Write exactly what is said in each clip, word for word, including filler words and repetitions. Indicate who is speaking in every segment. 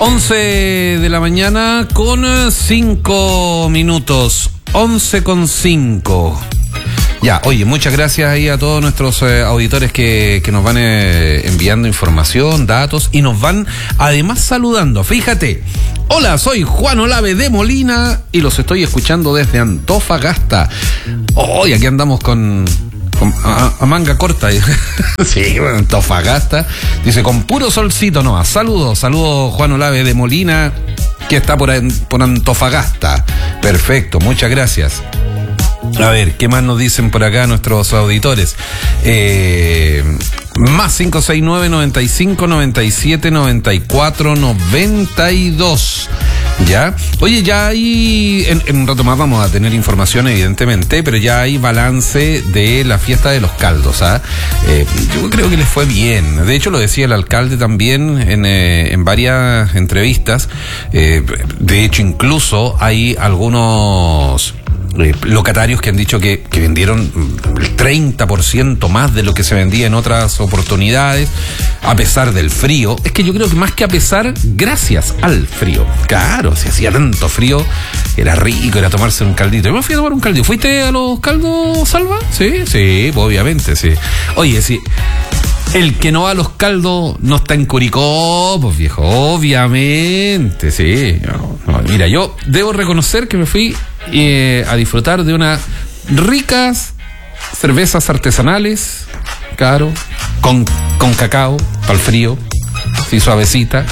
Speaker 1: once de la mañana con cinco minutos. once con cinco. Ya, oye, muchas gracias ahí a todos nuestros eh, auditores que, que nos van eh, enviando información, datos y nos van además saludando. Fíjate, hola, soy Juan Olave de Molina y los estoy escuchando desde Antofagasta. Hoy aquí andamos con... A, a manga corta. Sí, bueno, Antofagasta. Dice, con puro solcito nomás. Saludos, saludos Juan Olave de Molina, que está por, por Antofagasta. Perfecto, muchas gracias. A ver, ¿qué más nos dicen por acá nuestros auditores? Eh, más cinco seis nueve, noventa y cinco, noventa y siete, noventa y cuatro, noventa y dos. ¿Ya? Oye, ya hay, en, en un rato más vamos a tener información evidentemente, pero ya hay balance de la fiesta de los caldos, ¿ah? Eh, yo creo que les fue bien. De hecho lo decía el alcalde también en, eh, en varias entrevistas. Eh, de hecho incluso hay algunos... Eh, locatarios que han dicho que, que vendieron el treinta por ciento más de lo que se vendía en otras oportunidades, a pesar del frío. Es que yo creo que más que a pesar, gracias al frío. Claro, si hacía tanto frío, era rico, era tomarse un caldito. Yo me fui a tomar un caldito. ¿Fuiste a los caldos, Salva? Sí, sí, pues obviamente, sí. Oye, sí. El que no va a los caldos no está en Curicó, pues viejo, obviamente, sí. No, no, mira, yo debo reconocer que me fui eh, a disfrutar de unas ricas cervezas artesanales, claro, con, con cacao, para el frío, sí, suavecita.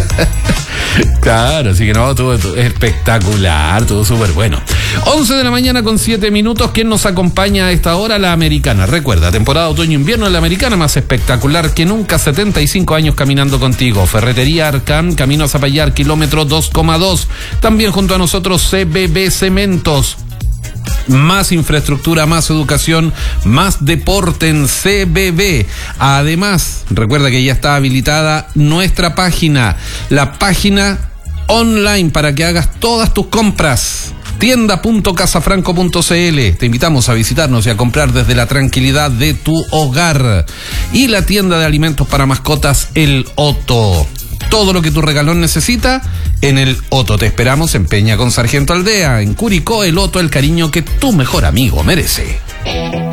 Speaker 1: Claro, así que no, todo, todo espectacular, todo súper bueno. once de la mañana con siete minutos. ¿Quién nos acompaña a esta hora? La Americana. Recuerda, temporada otoño-invierno, la Americana más espectacular que nunca. setenta y cinco años caminando contigo. Ferretería Arcán, Camino a Zapallar, kilómetro dos coma dos. También junto a nosotros C B B Cementos. Más infraestructura, más educación, más deporte en C B B. Además, recuerda que ya está habilitada nuestra página, la página online para que hagas todas tus compras. tienda punto casafranco punto c l. Te invitamos a visitarnos y a comprar desde la tranquilidad de tu hogar. Y la tienda de alimentos para mascotas, El Otto. Todo lo que tu regalón necesita en El Otto. Te esperamos en Peña con Sargento Aldea, en Curicó. El Otto, el cariño que tu mejor amigo merece.